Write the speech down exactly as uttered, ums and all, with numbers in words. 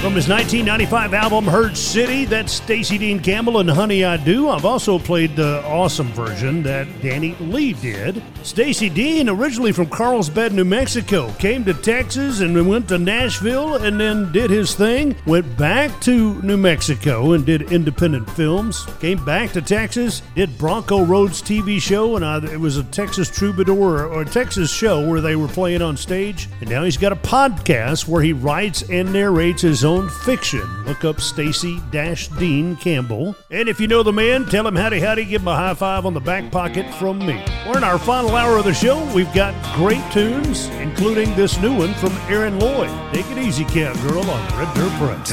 From his nineteen ninety-five album, Hurt City, that's Stacey Dean Campbell and Honey I Do. I've also played the awesome version that Danny Lee did. Stacey Dean, originally from Carlsbad, New Mexico, came to Texas and went to Nashville and then did his thing. Went back to New Mexico and did independent films. Came back to Texas, did Bronco Road's T V show, and uh, it was a Texas Troubadour or a Texas show where they were playing on stage. And now he's got a podcast where he writes and narrates his own fiction. Look up Stacey Dean Campbell. And if you know the man, tell him howdy howdy, give him a high five on the back pocket from me. We're in our final hour of the show. We've got great tunes, including this new one from Aaron Lloyd. Take it easy, Cowgirl, on Red Dirt Press.